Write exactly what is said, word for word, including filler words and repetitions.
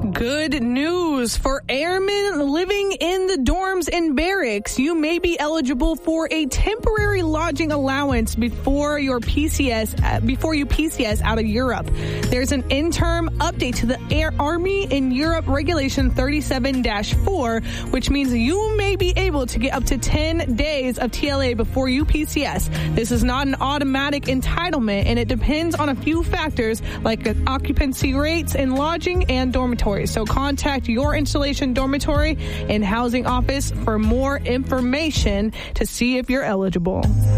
Good news for airmen living in the dorms and barracks. You may be eligible for a temporary lodging allowance before your P C S, uh, before you P C S out of Europe. There's an interim update to the Air Army in Europe Regulation thirty-seven dash four, which means you may be able to get up to ten days of T L A before you P C S. This is not an automatic entitlement, and it depends on a few factors like occupancy rates in lodging and dormitories. So contact your installation dormitory and housing office for more information to see if you're eligible.